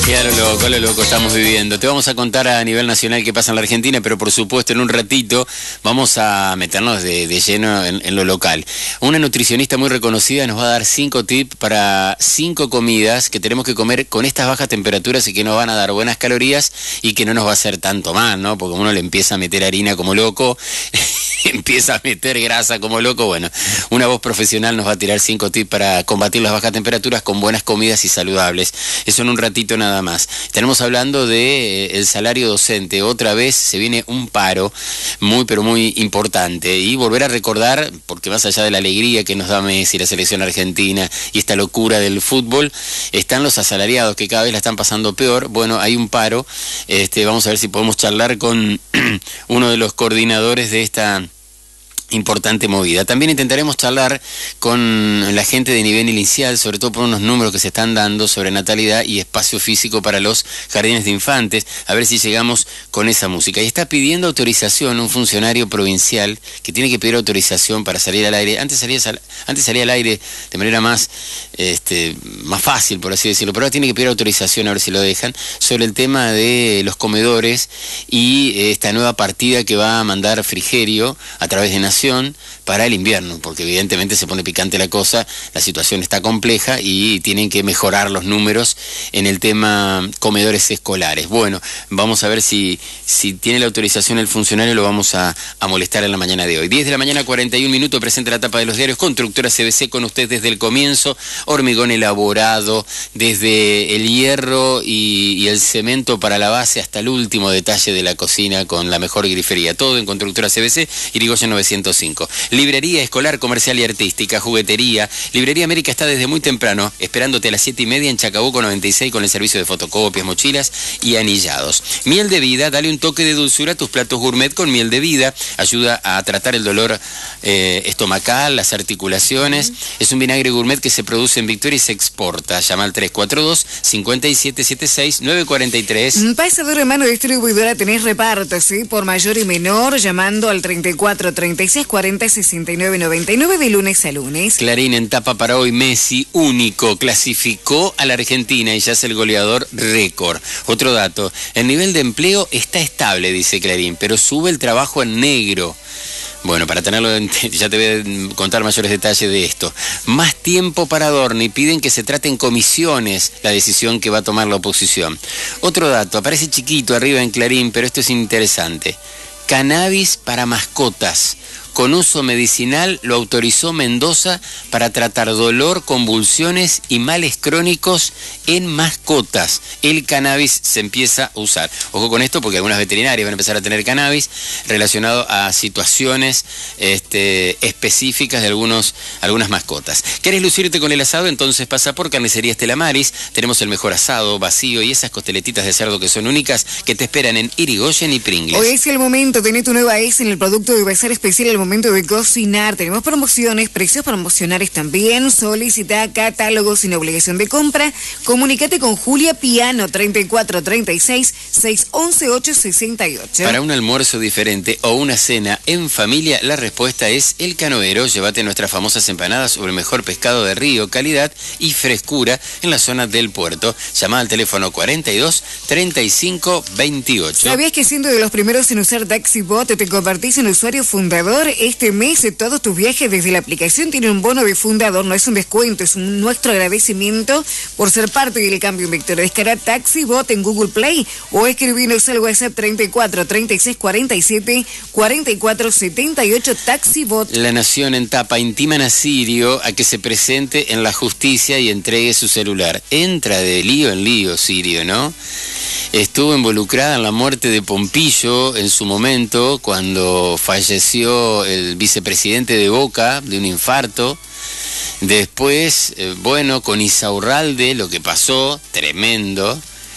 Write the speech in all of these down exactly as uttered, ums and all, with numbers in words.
Y a lo loco, a lo loco estamos viviendo. Te vamos a contar a nivel nacional qué pasa en la Argentina, pero por supuesto en un ratito vamos a meternos de, de lleno en, en lo local. Una nutricionista muy reconocida nos va a dar cinco tips para cinco comidas que tenemos que comer con estas bajas temperaturas y que nos van a dar buenas calorías y que no nos va a hacer tanto mal, ¿no? Porque uno le empieza a meter harina como loco, empieza a meter grasa como loco. Bueno, una voz profesional nos va a tirar cinco tips para combatir las bajas temperaturas con buenas comidas y saludables. Eso en un ratito nada más. Tenemos hablando de eh, el salario docente. Otra vez se viene un paro muy pero muy importante y volver a recordar, porque más allá de la alegría que nos da Messi, la selección argentina y esta locura del fútbol, están los asalariados que cada vez la están pasando peor. Bueno, hay un paro. Este, vamos a ver si podemos charlar con uno de los coordinadores de esta importante movida. También intentaremos charlar con la gente de nivel inicial, sobre todo por unos números que se están dando sobre natalidad y espacio físico para los jardines de infantes, a ver si llegamos con esa música. Y está pidiendo autorización un funcionario provincial que tiene que pedir autorización para salir al aire. Antes salía, antes salía al aire de manera más, este, más fácil, por así decirlo, pero ahora tiene que pedir autorización, a ver si lo dejan, sobre el tema de los comedores y esta nueva partida que va a mandar Frigerio a través de Nación para el invierno, porque evidentemente se pone picante la cosa, la situación está compleja y tienen que mejorar los números en el tema comedores escolares. Bueno, vamos a ver si, si tiene la autorización el funcionario, lo vamos a, a molestar en la mañana de hoy. diez de la mañana, cuarenta y un minutos, presenta la tapa de los diarios. Constructora C B C con usted desde el comienzo, hormigón elaborado, desde el hierro y, y el cemento para la base hasta el último detalle de la cocina con la mejor grifería. Todo en Constructora C B C, Irigoyen novecientos cinco. Librería escolar, comercial y artística, juguetería. Librería América está desde muy temprano, esperándote a las siete y media en Chacabuco noventa y seis con el servicio de fotocopias, mochilas y anillados. Miel de vida, dale un toque de dulzura a tus platos gourmet con miel de vida. Ayuda a tratar el dolor eh, estomacal, las articulaciones. Mm. Es un vinagre gourmet que se produce en Victoria y se exporta. Llama al tres cuatro dos, cinco siete siete seis, nueve cuatro tres. Pasador en mano distribuidora, tenés reparto, ¿sí? Por mayor y menor, llamando al treinta y cuatro, treinta y seis, cuarenta, sesenta y nueve, noventa y nueve de lunes a lunes. Clarín en tapa para hoy, Messi, único, clasificó a la Argentina y ya es el goleador récord. Otro dato, el nivel de empleo está estable, dice Clarín, pero sube el trabajo en negro. Bueno, para tenerlo, en, ya te voy a contar mayores detalles de esto. Más tiempo para Adorni, piden que se trate en comisiones la decisión que va a tomar la oposición. Otro dato, aparece chiquito arriba en Clarín, pero esto es interesante. Cannabis para mascotas. Con uso medicinal lo autorizó Mendoza para tratar dolor, convulsiones y males crónicos en mascotas. El cannabis se empieza a usar. Ojo con esto porque algunas veterinarias van a empezar a tener cannabis relacionado a situaciones este, específicas de algunos, algunas mascotas. ¿Querés lucirte con el asado? Entonces pasa por Carnicería Estela Maris. Tenemos el mejor asado, vacío y esas costeletitas de cerdo que son únicas que te esperan en Irigoyen y Pringles. Hoy es el momento, tenés tu nueva S en el producto de Bazar Especial, el momento de cocinar. Tenemos promociones, precios promocionales también. Solicita catálogos sin obligación de compra. Comunícate con Julia Piano, treinta y cuatro, treinta y seis, seiscientos once, ochocientos sesenta y ocho. Para un almuerzo diferente o una cena en familia, la respuesta es El Canoero. Llévate nuestras famosas empanadas sobre el mejor pescado de río, calidad y frescura en la zona del puerto. Llama al teléfono cuarenta y dos, treinta y cinco, veintiocho. ¿Sabías que siendo de los primeros en usar TaxiBot te convertís en usuario fundador? Este mes todos tus viajes desde la aplicación tienen un bono de fundador, no es un descuento, es un, nuestro agradecimiento por ser parte del cambio en Victoria. Descarga TaxiBot en Google Play o escribinos al WhatsApp treinta y cuatro, treinta y seis, cuarenta y siete, cuarenta y cuatro, setenta y ocho. TaxiBot. La Nación en tapa intiman a Sirio a que se presente en la justicia y entregue su celular. Entra de lío en lío Sirio, ¿no? Estuvo involucrada en la muerte de Pompillo en su momento, cuando falleció el vicepresidente de Boca de un infarto. Después, eh, bueno, con Isaurralde, lo que pasó, tremendo.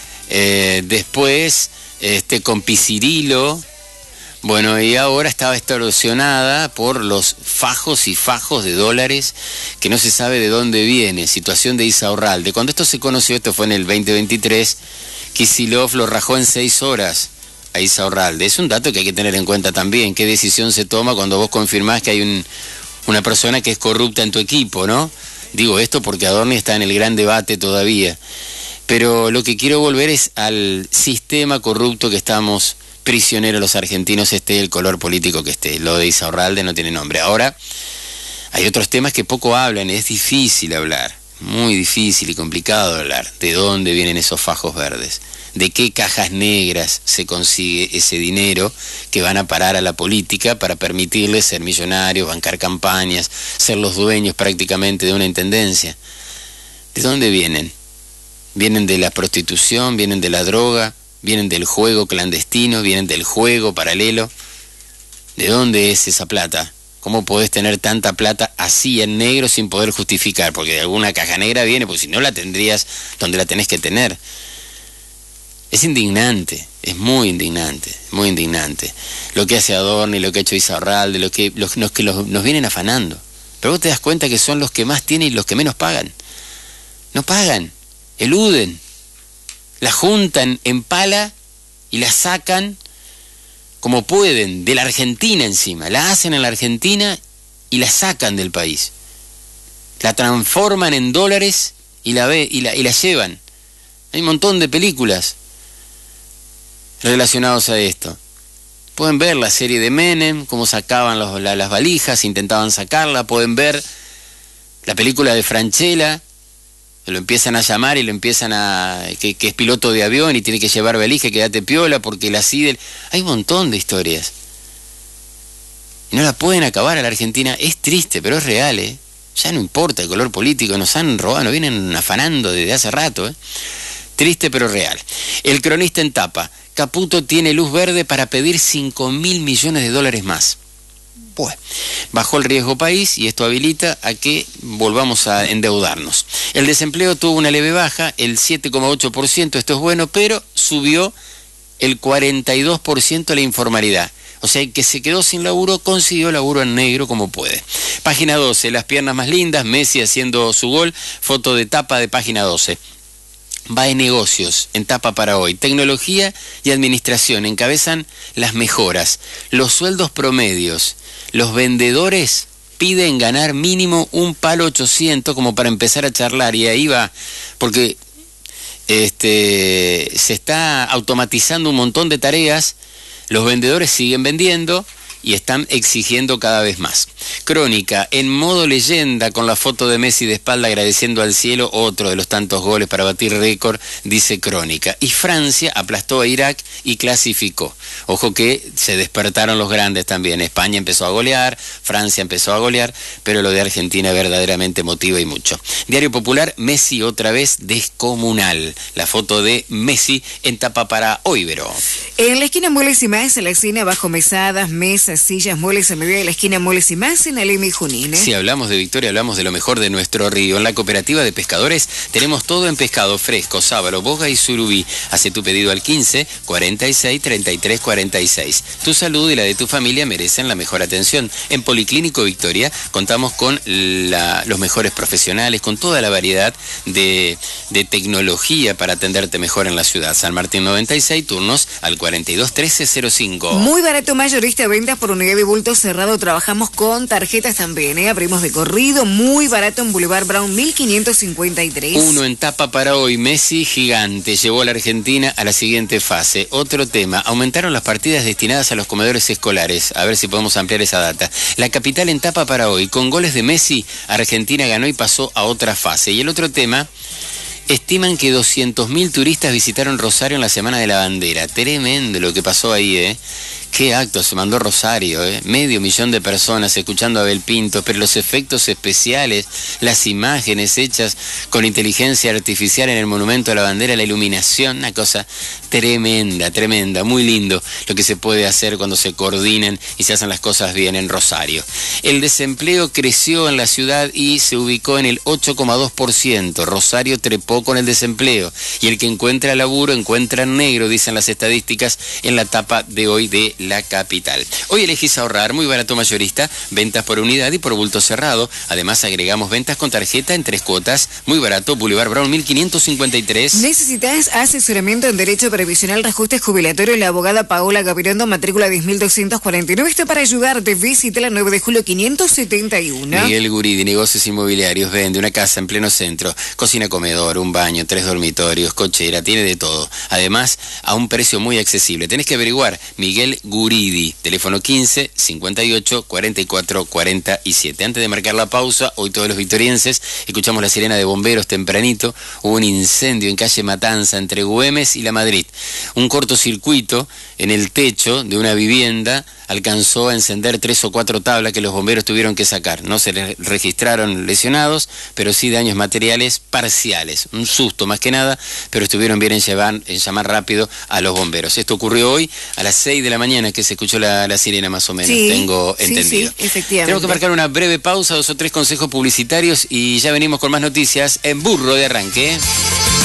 Eh, después, este, con Pisirilo. Bueno, y ahora estaba extorsionada por los fajos y fajos de dólares que no se sabe de dónde viene. Situación de Isaurralde. Cuando esto se conoció, esto fue en el veinte veintitrés, Kicillof lo rajó en seis horas a Isaurralde. Es un dato que hay que tener en cuenta también. ¿Qué decisión se toma cuando vos confirmás que hay un, una persona que es corrupta en tu equipo, no? Digo esto porque Adorni está en el gran debate todavía. Pero lo que quiero volver es al sistema corrupto que estamos prisioneros los argentinos, esté el color político que esté. Lo de Insaurralde no tiene nombre. Ahora, hay otros temas que poco hablan, es difícil hablar, muy difícil y complicado hablar. ¿De dónde vienen esos fajos verdes? ¿De qué cajas negras se consigue ese dinero que van a parar a la política para permitirles ser millonarios, bancar campañas, ser los dueños prácticamente de una intendencia? ¿De dónde vienen? ¿Vienen de la prostitución? ¿Vienen de la droga? ¿Vienen del juego clandestino? ¿Vienen del juego paralelo? ¿De dónde es esa plata? ¿Cómo podés tener tanta plata así en negro sin poder justificar? Porque de alguna caja negra viene, porque si no la tendrías donde la tenés que tener. Es indignante, es muy indignante, muy indignante. Lo que hace Adorni, lo que ha hecho Insaurralde, lo que, los, los que los, nos vienen afanando. Pero vos te das cuenta que son los que más tienen y los que menos pagan. No pagan, eluden, la juntan en pala y la sacan como pueden, de la Argentina encima. La hacen en la Argentina y la sacan del país. La transforman en dólares y la, ve, y la, y la llevan. Hay un montón de películas relacionados a esto. Pueden ver la serie de Menem, cómo sacaban los, la, las valijas, intentaban sacarla. Pueden ver la película de Franchella, que lo empiezan a llamar y lo empiezan a... Que, que es piloto de avión y tiene que llevar valija, quédate piola porque la C I D E L... Hay un montón de historias. Y no la pueden acabar a la Argentina. Es triste, pero es real, ¿eh? Ya no importa el color político, nos han robado, nos vienen afanando desde hace rato, ¿eh? Triste pero real. El cronista en tapa. Caputo tiene luz verde para pedir cinco mil millones de dólares más. Pues, bajó el riesgo país y esto habilita a que volvamos a endeudarnos. El desempleo tuvo una leve baja, el siete coma ocho por ciento, esto es bueno, pero subió el cuarenta y dos por ciento la informalidad. O sea, el que se quedó sin laburo consiguió laburo en negro como puede. Página doce, las piernas más lindas, Messi haciendo su gol, foto de tapa de página doce. Va de negocios, en tapa para hoy. Tecnología y administración encabezan las mejoras. Los sueldos promedios. Los vendedores piden ganar mínimo un palo ochocientos como para empezar a charlar. Y ahí va, porque este, se está automatizando un montón de tareas. Los vendedores siguen vendiendo y están exigiendo cada vez más. Crónica, en modo leyenda, con la foto de Messi de espalda agradeciendo al cielo, otro de los tantos goles para batir récord, dice Crónica. Y Francia aplastó a Irak y clasificó. Ojo que se despertaron los grandes también. España empezó a golear, Francia empezó a golear, pero lo de Argentina verdaderamente motiva y mucho. Diario Popular, Messi otra vez descomunal. La foto de Messi en tapa para hoy, Vero. En la esquina Muebles y Más, en la esquina bajo mesadas, mesas, sillas, muebles a medida de la esquina Muebles y Más, en Alem y Junín. ¿eh? Si hablamos de Victoria, hablamos de lo mejor de nuestro río. En la cooperativa de pescadores tenemos todo en pescado fresco, sábalo, boga y surubí. Hace tu pedido al quince, cuarenta y seis, treinta y tres, cuarenta y seis. Tu salud y la de tu familia merecen la mejor atención. En Policlínico Victoria contamos con la, los mejores profesionales, con toda la variedad de, de tecnología para atenderte mejor en la ciudad. San Martín noventa y seis, turnos al cuarenta y dos, trece cero cinco. Muy barato, mayorista, ventas por unidad de bulto cerrado. Trabajamos con tarjetas también, ¿eh? Abrimos de corrido, muy barato en Boulevard Brown mil quinientos cincuenta y tres. Uno en tapa para hoy, Messi gigante, llevó a la Argentina a la siguiente fase. Otro tema, aumentaron las partidas destinadas a los comedores escolares. A ver si podemos ampliar esa data. La capital en tapa para hoy, con goles de Messi, Argentina ganó y pasó a otra fase. Y el otro tema, estiman que doscientos mil turistas visitaron Rosario en la Semana de la Bandera. Tremendo lo que pasó ahí, ¿eh? Qué acto se mandó Rosario, ¿eh? Medio millón de personas escuchando a Abel Pintos, pero los efectos especiales, las imágenes hechas con inteligencia artificial en el Monumento a la Bandera, la iluminación, una cosa tremenda, tremenda, muy lindo lo que se puede hacer cuando se coordinan y se hacen las cosas bien en Rosario. El desempleo creció en la ciudad y se ubicó en el ocho coma dos por ciento. Rosario trepó con el desempleo y el que encuentra laburo encuentra en negro, dicen las estadísticas en la tapa de hoy de la capital. Hoy elegís ahorrar, muy barato mayorista, ventas por unidad y por bulto cerrado. Además agregamos ventas con tarjeta en tres cuotas, muy barato, Boulevard Brown mil quinientos cincuenta y tres. ¿Necesitas asesoramiento en Derecho Previsional, Reajuste Jubilatorio? La abogada Paola Gabirondo, matrícula diez mil doscientos cuarenta y nueve, está para ayudarte. Visita la nueve de julio quinientos setenta y uno. Miguel Guridi, negocios inmobiliarios, vende una casa en pleno centro, cocina, comedor, un baño, tres dormitorios, cochera, tiene de todo. Además, a un precio muy accesible. Tenés que averiguar, Miguel Guridi, teléfono quince, cincuenta y ocho, cuarenta y cuatro, cuarenta y siete. Antes de marcar la pausa, hoy todos los victorienses escuchamos la sirena de bomberos tempranito. Hubo un incendio en calle Matanza entre Güemes y La Madrid. Un cortocircuito en el techo de una vivienda alcanzó a encender tres o cuatro tablas que los bomberos tuvieron que sacar. No se les registraron lesionados, pero sí daños materiales parciales. Un susto más que nada, pero estuvieron bien en, llevar, en llamar rápido a los bomberos. Esto ocurrió hoy a las seis de la mañana que se escuchó la, la sirena más o menos, sí, tengo sí, entendido. Sí, efectivamente. Tenemos que marcar una breve pausa, dos o tres consejos publicitarios y ya venimos con más noticias en Burro de Arranque.